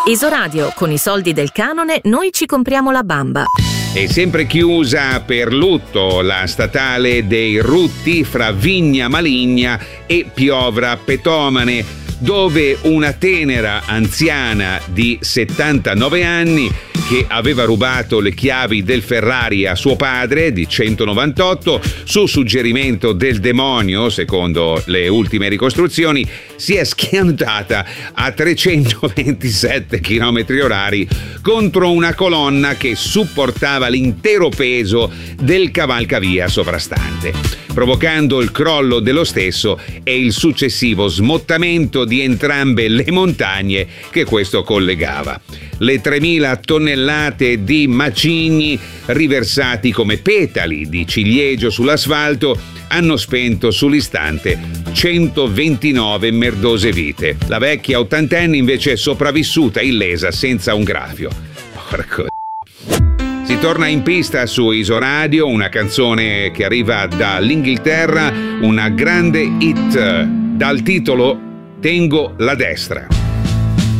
Isoradio, con i soldi del canone noi ci compriamo la bamba. È sempre chiusa per lutto la statale dei Rutti fra Vigna Maligna e Piovra Petomane, dove una tenera anziana di 79 anni che aveva rubato le chiavi del Ferrari a suo padre di 198 su suggerimento del demonio, secondo le ultime ricostruzioni, si è schiantata a 327 km/h contro una colonna che supportava l'intero peso del cavalcavia sovrastante, provocando il crollo dello stesso e il successivo smottamento di entrambe le montagne che questo collegava. Le 3.000 tonnellate di macigni riversati come petali di ciliegio sull'asfalto hanno spento sull'istante 129 merdose vite. La vecchia ottantenne invece è sopravvissuta illesa senza un graffio. Porco. Si torna in pista su Isoradio, una canzone che arriva dall'Inghilterra, una grande hit dal titolo Tengo la destra.